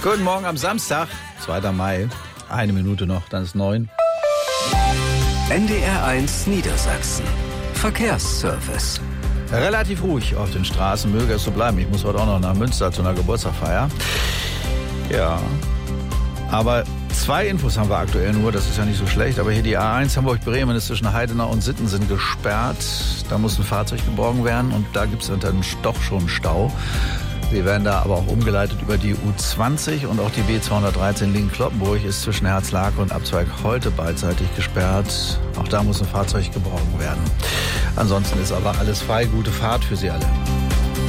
Guten Morgen am Samstag, 2. Mai. 1 Minute noch, dann ist 9. NDR1 Niedersachsen. Verkehrsservice. Relativ ruhig auf den Straßen, möge es so bleiben. Ich muss heute auch noch nach Münster zu einer Geburtstagsfeier. Ja, aber 2 Infos haben wir aktuell nur, das ist ja nicht so schlecht. Aber hier die A1 Hamburg-Bremen ist zwischen Heidenau und Sittensen gesperrt. Da muss ein Fahrzeug geborgen werden und da gibt es dann doch schon Stau. Wir werden da aber auch umgeleitet über die U20 und auch die B213 Lingen-Cloppenburg ist zwischen Herzlake und Abzweig Holte beidseitig gesperrt. Auch da muss ein Fahrzeug geborgen werden. Ansonsten ist aber alles frei. Gute Fahrt für Sie alle.